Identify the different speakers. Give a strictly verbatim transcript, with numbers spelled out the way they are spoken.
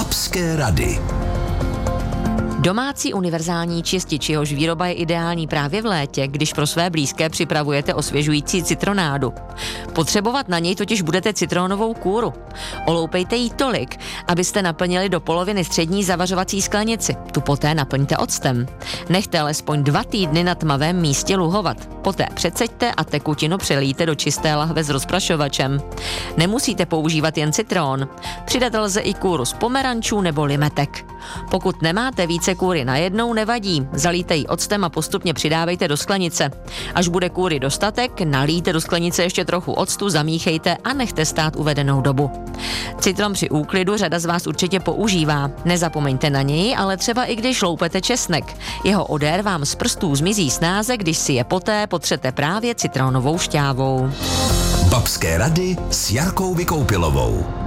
Speaker 1: Babské rady.
Speaker 2: Domácí univerzální čistič, jehož výroba je ideální právě v létě, když pro své blízké připravujete osvěžující citronádu. Potřebovat na něj totiž budete citronovou kůru. Oloupejte ji tolik, abyste naplnili do poloviny střední zavařovací sklenici. Tu poté naplňte octem. Nechte alespoň dva týdny na tmavém místě luhovat. Poté přeceďte a tekutinu přelijte do čisté lahve s rozprašovačem. Nemusíte používat jen citron. Přidat lze i kůru z pomerančů nebo limetek. Pokud nemáte více kůry najednou, nevadí. Zalijte ji octem a postupně přidávejte do sklenice. Až bude kůry dostatek, nalijte do sklenice ještě trochu octu, zamíchejte a nechte stát uvedenou dobu. Citron při úklidu řada z vás určitě používá. Nezapomeňte na něj, ale třeba i když loupete česnek. Jeho odér vám z prstů zmizí snáze, když si je poté potřete právě citronovou šťávou.
Speaker 1: Babské rady s Jarkou Vykoupilovou.